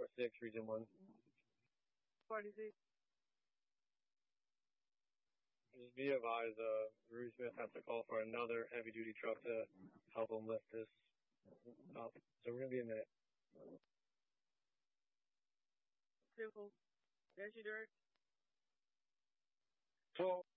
4-6, Region 1. 46. Just be advised, Rudy Smith has to call for another heavy-duty truck to help him lift this up. So we're going to be a minute. Simple. That's your direct. 12.